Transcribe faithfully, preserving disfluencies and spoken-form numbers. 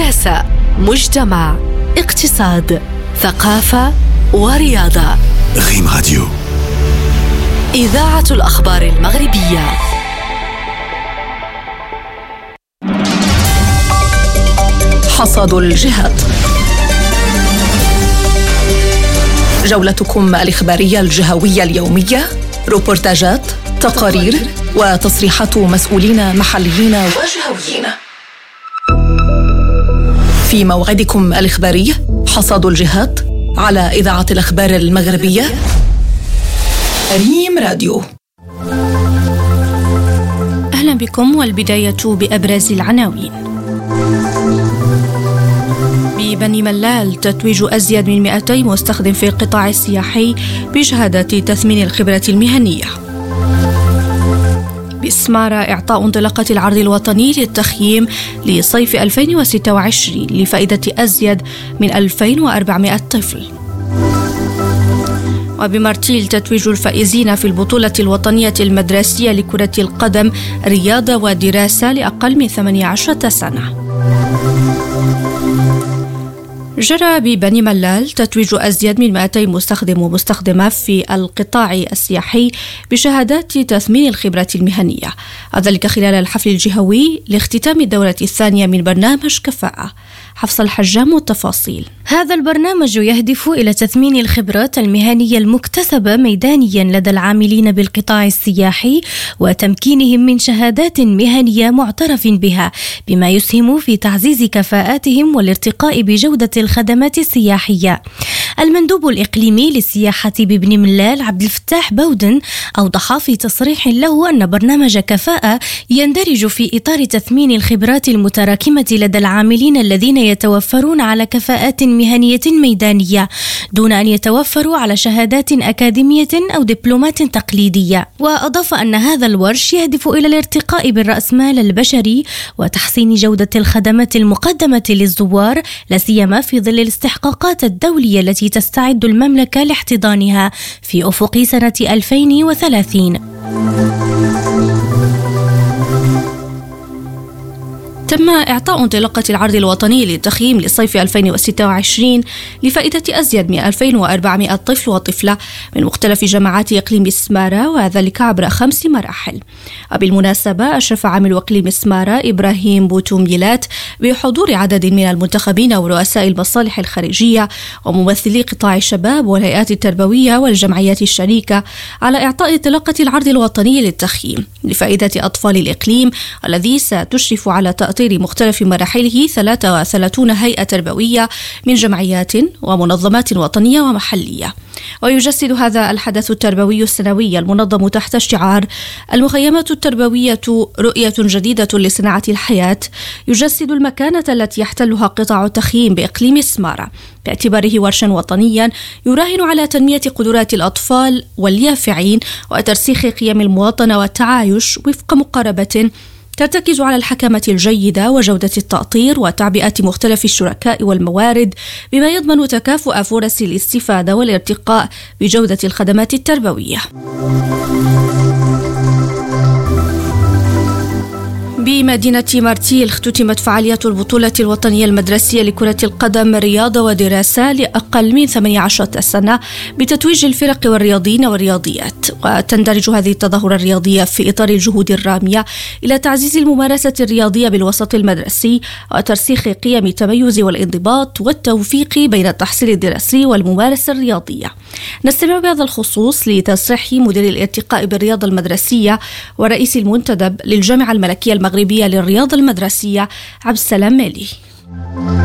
سياسة، مجتمع، اقتصاد، ثقافة ورياضة. غيم راديو، إذاعة الأخبار المغربية. حصاد الجهات، جولتكم الإخبارية الجهوية اليومية، روبورتاجات، تقارير وتصريحات مسؤولين محليين وجهويين. في موعدكم الإخباري حصاد الجهات على إذاعة الأخبار المغربية ريم راديو. أهلا بكم، والبداية بأبرز العناوين. ببني ملال تتويج أزيد من مئتي مستخدم في القطاع السياحي بشهادة تثمين الخبرة المهنية. بسمارة إعطاء انطلاقة العرض الوطني للتخييم لصيف ألفين وستة وعشرين لفائدة أزيد من ألفين وأربعمائة طفل. وبمرتيل تتويج الفائزين في البطولة الوطنية المدرسية لكرة القدم رياضة ودراسة لأقل من ثمانية عشر سنة. جرى ببني ملال تتويج أزيد من مئتي مستخدم ومستخدمة في القطاع السياحي بشهادات تثمين الخبرة المهنية، وذلك خلال الحفل الجهوي لاختتام الدورة الثانية من برنامج كفاءة. حفص الحجام والتفاصيل. هذا البرنامج يهدف إلى تثمين الخبرات المهنية المكتسبة ميدانيا لدى العاملين بالقطاع السياحي وتمكينهم من شهادات مهنية معترف بها، بما يسهم في تعزيز كفاءاتهم والارتقاء بجودة الخدمات السياحية. المندوب الإقليمي للسياحة ببني ملال عبد الفتاح بودن أوضح في تصريح له أن برنامج كفاءة يندرج في إطار تثمين الخبرات المتراكمة لدى العاملين الذين يتوفرون على كفاءات مهنية ميدانية دون أن يتوفروا على شهادات أكاديمية أو دبلومات تقليدية. وأضاف أن هذا الورش يهدف إلى الارتقاء بالرأسمال البشري وتحسين جودة الخدمات المقدمة للزوار، لا سيما في ظل الاستحقاقات الدولية التي تستعد المملكة لاحتضانها في أفق سنة ألفين وثلاثين. تم إعطاء انطلاقة العرض الوطني للتخييم لصيف ألفين وستة وعشرين لفائدة أزيد من ألفين وأربعمائة طفل وطفلة من مختلف جماعات إقليم سمارة، وذلك عبر خمس مراحل. وبالمناسبة أشرف عامل إقليم سمارة إبراهيم بوتوميلات بحضور عدد من المنتخبين ورؤساء المصالح الخارجية وممثلي قطاع الشباب والهيئات التربوية والجمعيات الشريكة على إعطاء انطلاقة العرض الوطني للتخييم لفائدة أطفال الإقليم، الذي ستشرف على تأطير مختلف مراحله ثلاثة وثلاثين هيئة تربوية من جمعيات ومنظمات وطنية ومحلية. ويجسد هذا الحدث التربوي السنوي المنظم تحت شعار المخيمات التربوية رؤية جديدة لصناعة الحياة، يجسد المكانة التي يحتلها قطاع التخييم بإقليم سمارة باعتباره ورشا وطنيا يراهن على تنمية قدرات الأطفال واليافعين وترسيخ قيم المواطنة والتعايش وفق مقاربة ترتكز على الحكمة الجيدة وجودة التأطير وتعبئة مختلف الشركاء والموارد، بما يضمن تكافؤ فرص الاستفادة والارتقاء بجودة الخدمات التربوية. بمدينة مرتيل اختتمت فعاليات البطولة الوطنية المدرسية لكرة القدم رياضة ودراسة لأقل من ثمانية عشر سنة بتتويج الفرق والرياضيين والرياضيات. وتندرج هذه التظاهرة الرياضية في إطار الجهود الرامية إلى تعزيز الممارسة الرياضية بالوسط المدرسي وترسيخ قيم التميز والانضباط والتوفيق بين التحصيل الدراسي والممارسة الرياضية. نستمع بهذا الخصوص لتصريح مدير الارتقاء بالرياضة المدرسية ورئيس المنتدب للجامعة الملكية المغربية للرياضة المدرسية عبد السلام مالي.